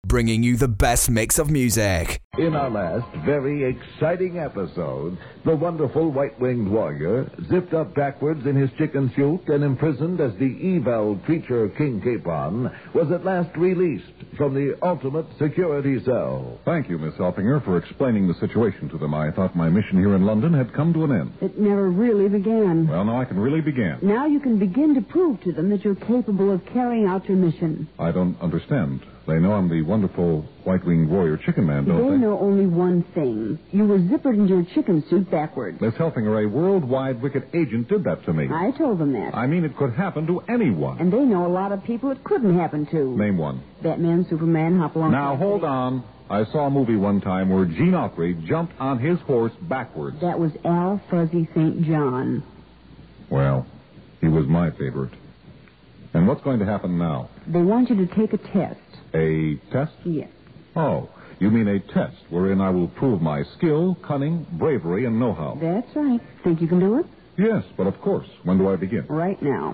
bringing you the best mix of music. In our last very exciting episode, the wonderful white-winged warrior, zipped up backwards in his chicken suit and imprisoned as the evil creature King Capon, was at last released from the ultimate security cell. Thank you, Miss Elfinger, for explaining the situation to them. I thought my mission here in London had come to an end. It never really began. Well, now I can really begin. Now you can begin to prove to them that you're capable of carrying out your mission. I don't understand. They know I'm the wonderful white-winged warrior chicken man, don't they? They know only one thing. You were zippered into your chicken suit backwards. Miss Elfinger, a worldwide wicked agent did that to me. I told them that. I mean, it could happen to anyone. And they know a lot of people it couldn't happen to. Name one. Batman, Superman, Hopalong. Now, hold on. I saw a movie one time where Gene Autry jumped on his horse backwards. That was Al Fuzzy St. John. Well, he was my favorite. And what's going to happen now? They want you to take a test. A test? Yes. Oh, you mean a test wherein I will prove my skill, cunning, bravery, and know-how. That's right. Think you can do it? Yes, but of course. When do I begin? Right now.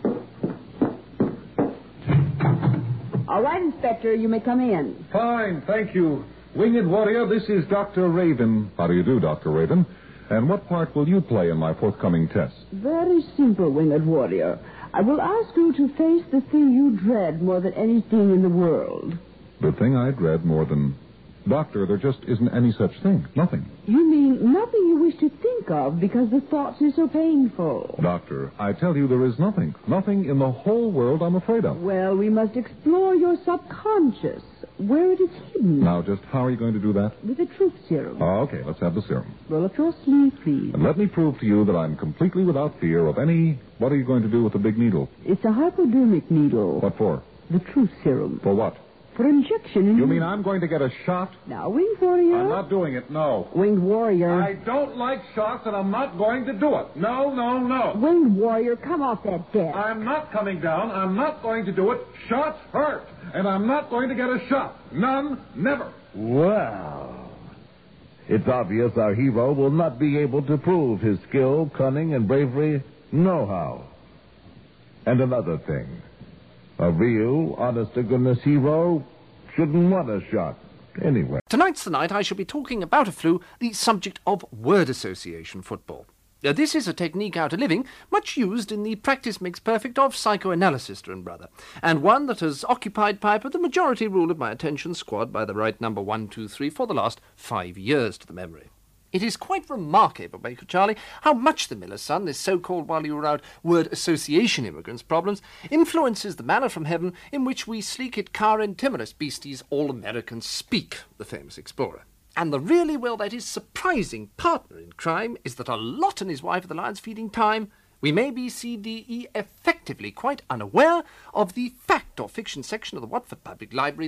All right, Inspector, you may come in. Fine, thank you. Winged Warrior, this is Dr. Raven. How do you do, Dr. Raven? And what part will you play in my forthcoming test? Very simple, Winged Warrior. I will ask you to face the thing you dread more than anything in the world. The thing I dread more than... Doctor, there just isn't any such thing. Nothing. You mean nothing you wish to think of because the thoughts are so painful? Doctor, I tell you there is nothing. Nothing in the whole world I'm afraid of. Well, we must explore your subconscious, where it is hidden. Now, just how are you going to do that? With a truth serum. Oh, okay, let's have the serum. Roll up your sleeve, please. And let me prove to you that I'm completely without fear of any... What are you going to do with the big needle? It's a hypodermic needle. What for? The truth serum. For what? For injection in... You mean I'm going to get a shot? Now, Winged Warrior... I'm not doing it, no. Winged Warrior... I don't like shots, and I'm not going to do it. No, no, no. Winged Warrior, come off that desk. I'm not coming down. I'm not going to do it. Shots hurt, and I'm not going to get a shot. None, never. Wow. It's obvious our hero will not be able to prove his skill, cunning, and bravery know-how. And another thing. A real, honest-to-goodness hero shouldn't want a shot anyway. Tonight's the night I shall be talking about a flu, the subject of word association football. This is a technique out of living, much used in the practice makes perfect of psychoanalysis, dear and brother, and one that has occupied Piper the majority rule of my attention squad by the right number 1, 2, 3 for the last 5 years to the memory. It is quite remarkable, Baker Charlie, how much the miller's son, this so-called while you were out word association immigrants' problems, influences the manner from heaven in which we sleek-it car and timorous beasties all-Americans speak, the famous explorer. And the really, well, that is surprising partner in crime is that a Lot and his wife at the Lions Feeding Time, we may be CDE effectively quite unaware of the fact or fiction section of the Watford Public Library